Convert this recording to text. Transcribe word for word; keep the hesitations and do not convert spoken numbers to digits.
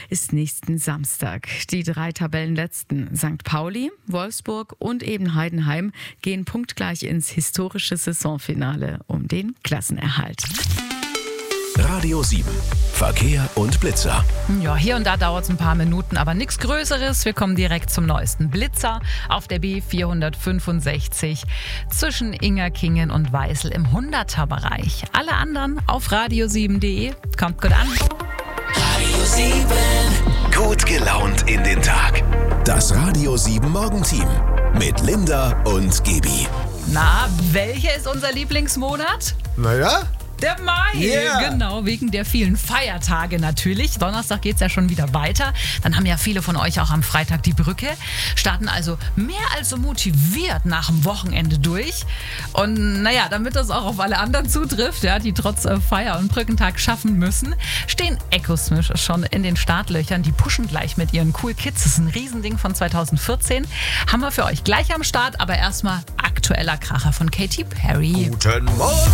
ist nächsten Samstag. Die drei Tabellenletzten Sankt Pauli, Wolfsburg und eben Heidenheim gehen punktgleich ins historische Saisonfinale um den Klassenerhalt. Radio sieben. Verkehr und Blitzer. Ja, hier und da dauert es ein paar Minuten, aber nichts Größeres. Wir kommen direkt zum neuesten Blitzer auf der B vierhundertfünfundsechzig zwischen Ingerkingen und Weißel im hunderter-Bereich. Alle anderen auf radio sieben punkt de. Kommt gut an. Radio sieben. Gut gelaunt in den Tag. Das Radio sieben Morgenteam mit Linda und Gebi. Na, welcher ist unser Lieblingsmonat? Naja. Der Mai, Yeah. Genau, wegen der vielen Feiertage natürlich. Donnerstag geht es ja schon wieder weiter. Dann haben ja viele von euch auch am Freitag die Brücke. Starten also mehr als so motiviert nach dem Wochenende durch. Und naja, damit das auch auf alle anderen zutrifft, ja, die trotz äh, Feier- und Brückentag schaffen müssen, stehen Ecosmish schon in den Startlöchern. Die pushen gleich mit ihren Cool Kids. Das ist ein Riesending von zweitausendvierzehn. Haben wir für euch gleich am Start, aber erstmal aktueller Kracher von Katy Perry. Guten Morgen.